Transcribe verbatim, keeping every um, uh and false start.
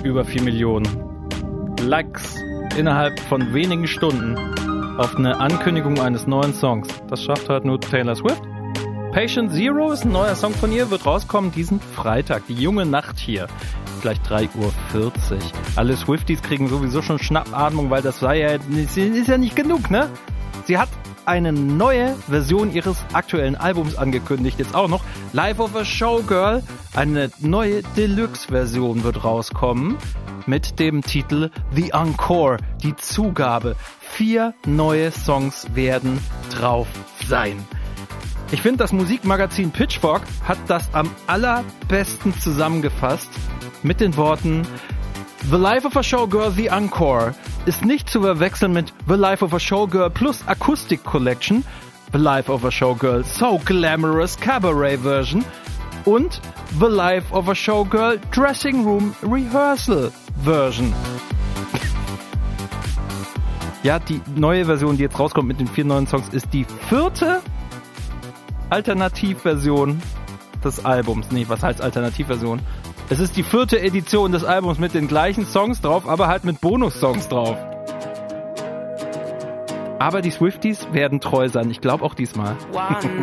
über vier Millionen Likes innerhalb von wenigen Stunden auf eine Ankündigung eines neuen Songs. Das schafft halt nur Taylor Swift. Patient Zero ist ein neuer Song von ihr, wird rauskommen diesen Freitag. Die junge Nacht hier. Gleich drei Uhr vierzig. Alle Swifties kriegen sowieso schon Schnappatmung, weil das sei ja, ist ja nicht genug, ne? Sie hat eine neue Version ihres aktuellen Albums angekündigt, jetzt auch noch. Life of a Showgirl, eine neue Deluxe-Version wird rauskommen mit dem Titel The Encore, die Zugabe. Vier neue Songs werden drauf sein. Ich finde, das Musikmagazin Pitchfork hat das am allerbesten zusammengefasst mit den Worten: The Life of a Showgirl, The Encore ist nicht zu verwechseln mit The Life of a Showgirl plus Acoustic Collection, The Life of a Showgirl So Glamorous Cabaret Version und The Life of a Showgirl Dressing Room Rehearsal Version. Ja, die neue Version, die jetzt rauskommt mit den vier neuen Songs, ist die vierte Alternativversion des Albums. Nee, was heißt Alternativversion? Es ist die vierte Edition des Albums mit den gleichen Songs drauf, aber halt mit Bonus-Songs drauf. Aber die Swifties werden treu sein. Ich glaube auch diesmal.